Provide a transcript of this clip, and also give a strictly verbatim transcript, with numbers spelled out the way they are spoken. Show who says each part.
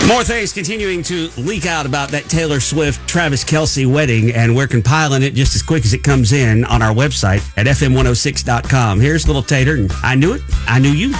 Speaker 1: More things continuing to leak out about that Taylor Swift Travis Kelce wedding, and we're compiling it just as quick as it comes in on our website at f m one oh six dot com. Here's little Tater, and I knew it. I knew you.